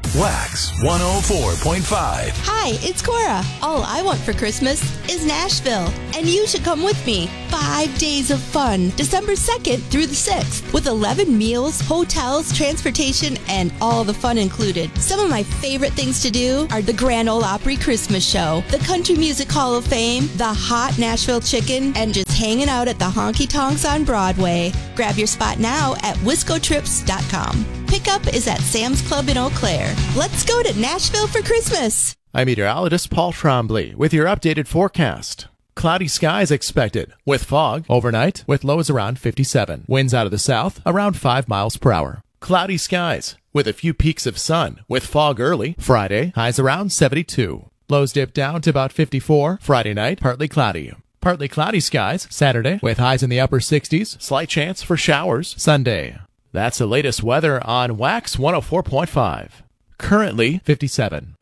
Wax 104.5. Hi, it's Cora. All I want for Christmas is Nashville, and you should come with me. 5 days of fun, December 2nd through the 6th, with 11 meals, hotels, transportation, and all the fun included. Some of my favorite things to do are the Grand Ole Opry Christmas Show, the Country Music Hall of Fame, the hot Nashville Chicken, and just hanging out at the Honky Tonks on Broadway. Grab your spot now at WiscoTrips.com. Pickup is at Sam's Club in Eau Claire. Let's go to Nashville for Christmas. I'm meteorologist Paul Trombley with your updated forecast. Cloudy skies expected, with fog overnight, with lows around 57. Winds out of the south, around 5 miles per hour. Cloudy skies, with a few peaks of sun, with fog early. Friday, highs around 72. Lows dip down to about 54. Friday night, partly cloudy. Partly cloudy skies Saturday, with highs in the upper 60s. Slight chance for showers Sunday. That's the latest weather on Wax 104.5. Currently 57.